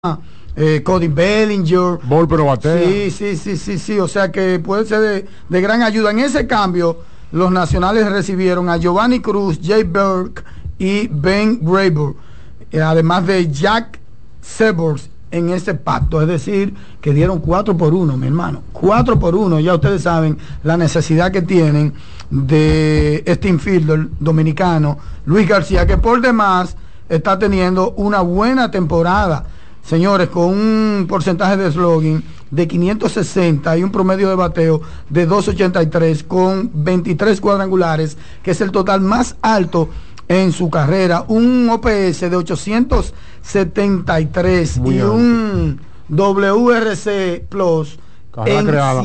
Cody Bellinger. Pero batea. Sí, o sea que puede ser de gran ayuda. En ese cambio, los nacionales recibieron a Giovanni Cruz, Jay Burke y Ben Graber, además de Jack Sebors en ese pacto, es decir, que dieron 4 por 1, mi hermano, 4 por 1. Ya ustedes saben la necesidad que tienen de este infielder dominicano, Luis García, que por demás está teniendo una buena temporada, señores, con un porcentaje de slugging de 560 y un promedio de bateo de 283 con 23 cuadrangulares, que es el total más alto en su carrera, un OPS de 873 y un WRC Plus en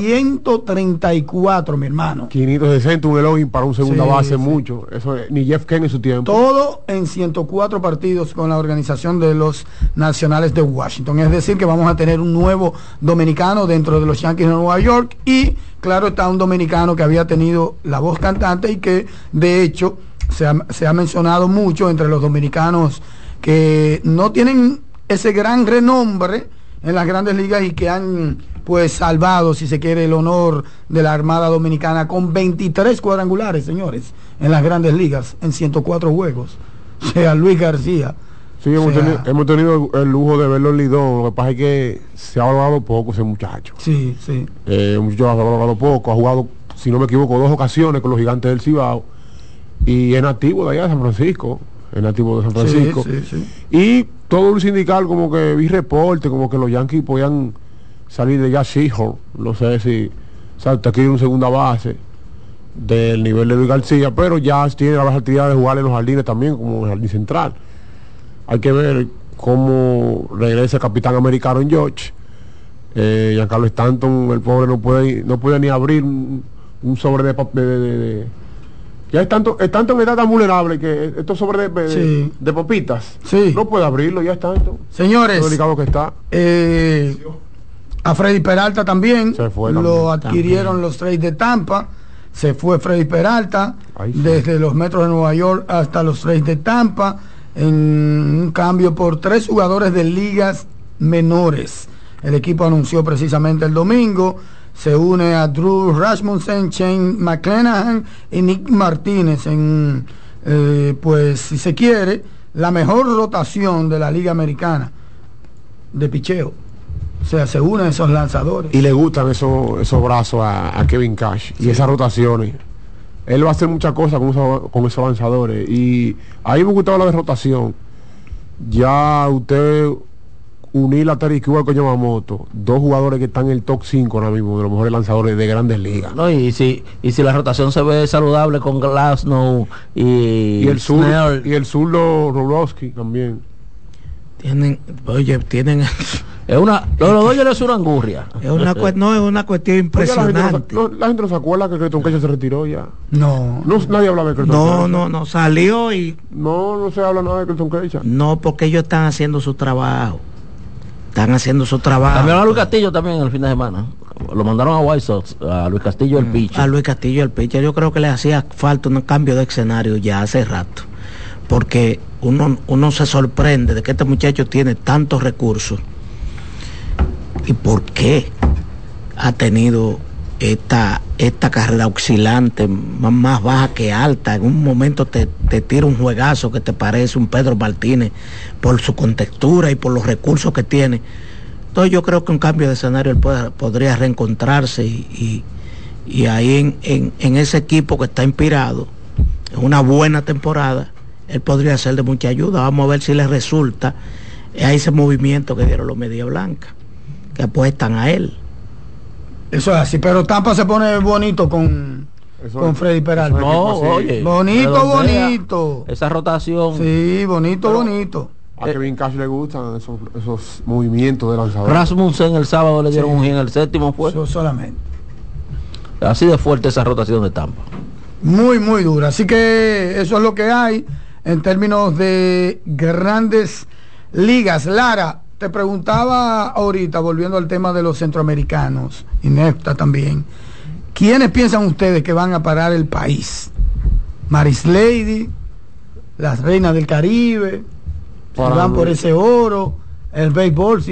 134, mi hermano. 560, un elogio para un segunda base, mucho. Eso ni Jeff Kennedy en su tiempo. Todo en 104 partidos con la organización de los Nacionales de Washington. Es decir, que vamos a tener un nuevo dominicano dentro de los Yankees de Nueva York y, claro, está un dominicano que había tenido la voz cantante y que, de hecho, se ha mencionado mucho entre los dominicanos que no tienen ese gran renombre en las grandes ligas y que han pues salvado, si se quiere, el honor de la Armada Dominicana con 23 cuadrangulares, señores, en las grandes ligas, en 104 juegos. O sea, Luis García. Sí, hemos tenido el lujo de verlo en Lidón. Lo que pasa es que se ha valorado poco ese muchacho. Sí. El muchacho ha valorado poco, ha jugado, si no me equivoco, 2 ocasiones con los Gigantes del Cibao. Y es nativo de allá de San Francisco. Es nativo de San Francisco. Sí. Y todo un sindical, como que vi reporte, como que los Yankees podían salir de Jack Seahorn. No sé si te quiere un segunda base del nivel de Luis García, pero ya tiene la versatilidad de jugar en los jardines también, como en el jardín central. Hay que ver cómo regresa el capitán americano en George. Giancarlo Stanton, el pobre no puede ni abrir un sobre de ya es tanto en edad tan vulnerable que estos sobres de popitas no puede abrirlo. Ya está esto, señores, lo delicado que está. A Freddy Peralta también lo adquirieron los Rays de Tampa. Se fue Freddy Peralta desde los Metros de Nueva York hasta los Rays de Tampa en un cambio por 3 jugadores de ligas menores. El equipo anunció precisamente el domingo. Se une a Drew Rasmussen, Shane McClanahan y Nick Martínez en, pues si se quiere, la mejor rotación de la Liga Americana de picheo. O sea, se unen esos lanzadores. Y le gustan esos brazos a Kevin Cash y esas rotaciones. Él va a hacer muchas cosas con esos lanzadores. Y ahí me gustaba la de rotación. Ya usted unir a Terry Cuba con Yamamoto, 2 jugadores que están en el top 5 ahora mismo de los mejores lanzadores de grandes ligas. No, y si la rotación se ve saludable con Glasnow y el zurdo Rorowski también. Tienen los Dodgers es una angurria. Es una cuestión impresionante. La gente no se acuerda que Clayton Kershaw se retiró ya. No, nadie habla de Clayton Kershaw. No salió y no se habla nada de Clayton Kershaw. No, porque ellos están haciendo su trabajo. Cambiaron a Luis Castillo también el fin de semana. Lo mandaron a White Sox, a Luis Castillo el pitcher. A Luis Castillo el pitcher. Yo creo que le hacía falta un cambio de escenario ya hace rato. Porque uno se sorprende de que este muchacho tiene tantos recursos. ¿Y por qué ha tenido esta carrera oscilante, más baja que alta? En un momento te tira un juegazo que te parece un Pedro Martínez por su contextura y por los recursos que tiene. Entonces yo creo que un cambio de escenario él podría reencontrarse y ahí en ese equipo que está inspirado en una buena temporada, él podría ser de mucha ayuda. Vamos a ver si le resulta a ese movimiento que dieron los Media Blanca, que apuestan a él. Eso es así, pero Tampa se pone bonito con Freddy Peralta. Bonito. Esa rotación. Sí, bonito. A Kevin Cash le gustan esos movimientos de lanzador. Rasmussen el sábado le dieron un hit en el séptimo, fue. Eso solamente. Así de fuerte esa rotación de Tampa. Muy dura. Así que eso es lo que hay en términos de grandes ligas. Lara, te preguntaba ahorita, volviendo al tema de los centroamericanos, y Nefta también, ¿quiénes piensan ustedes que van a parar el país? Maris Lady, las reinas del Caribe, si van por ese oro, el béisbol,